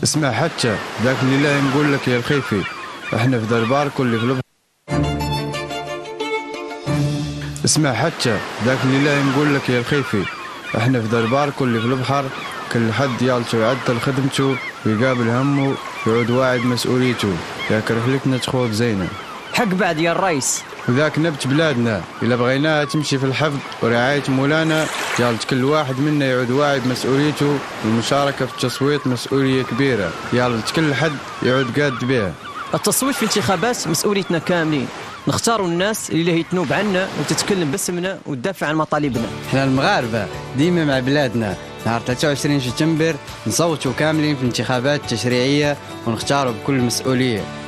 اسمع حتى ذاك اللي لا نقول لك يا الخيفي، احنا في دربار كل في البحر. اسمع حتى ذاك اللي لا نقول لك يا الخيفي، احنا في دربار كل في البحر. كل حد يالشو يعدل خدمته ويقابل همه ويعود واعد مسؤوليته. ياك رحلتنا تخوض زينة حق بعد يا الرئيس. وذاك نبت بلادنا إلا بغيناها تمشي في الحفظ ورعاية مولانا. يالت كل واحد منا يعود واعي بمسؤوليته، والمشاركة في التصويت مسؤولية كبيرة. يالت كل حد يعود قاد بها. التصويت في انتخابات مسؤوليتنا كاملين، نختاروا الناس اللي هي تنوب عنا وتتكلم باسمنا وتدافع عن مطالبنا. احنا المغاربة ديما مع بلادنا. نهار 23 سبتمبر نصوتوا كاملين في الانتخابات التشريعية ونختاروا بكل مسؤولية.